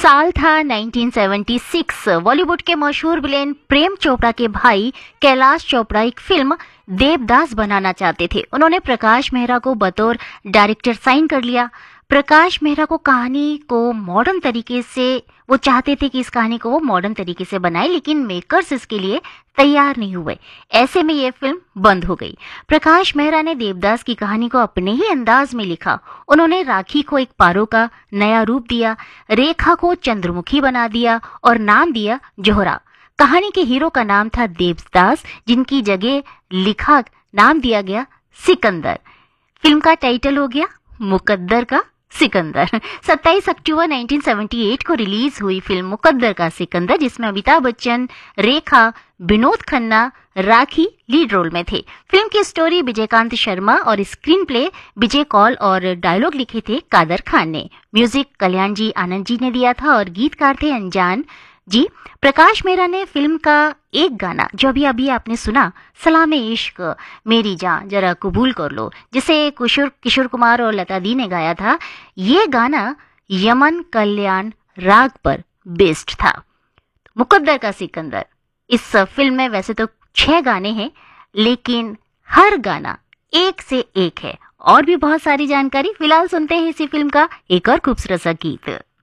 साल था 1976। बॉलीवुड के मशहूर विलेन प्रेम चोपड़ा के भाई कैलाश चोपड़ा एक फिल्म देवदास बनाना चाहते थे। उन्होंने प्रकाश मेहरा को बतौर डायरेक्टर साइन कर लिया। प्रकाश मेहरा को कहानी को मॉडर्न तरीके से वो चाहते थे कि इस कहानी को वो मॉडर्न तरीके से बनाए, लेकिन मेकर्स इसके लिए तैयार नहीं हुए। ऐसे में ये फिल्म बंद हो गई। प्रकाश मेहरा ने देवदास की कहानी को अपने ही अंदाज में लिखा। उन्होंने राखी को एक पारो का नया रूप दिया, रेखा को चंद्रमुखी बना दिया और नाम दिया जोहरा। कहानी के हीरो का नाम था देवदास, जिनकी जगह लिखा नाम दिया गया सिकंदर। फिल्म का टाइटल हो गया मुकद्दर का सिकंदर। 27 अक्टूबर 1978 को रिलीज हुई फिल्म मुकद्दर का सिकंदर, जिसमें अमिताभ बच्चन, रेखा, विनोद खन्ना, राखी लीड रोल में थे। फिल्म की स्टोरी विजयकांत शर्मा और स्क्रीन प्ले विजय कौल और डायलॉग लिखे थे कादर खान ने। म्यूजिक कल्याण जी आनंद जी ने दिया था और गीतकार थे अनजान जी। प्रकाश मेहरा ने फिल्म का एक गाना जो अभी आपने सुना, सलामे इश्क मेरी जान जरा कबूल कर लो, जिसे किशोर कुमार और लता दी ने गाया था, ये गाना यमन कल्याण राग पर बेस्ड था। मुकद्दर का सिकंदर, इस फिल्म में वैसे तो 6 गाने हैं, लेकिन हर गाना एक से एक है। और भी बहुत सारी जानकारी फिलहाल सुनते हैं इसी फिल्म का एक और खूबसूरत सा गीत।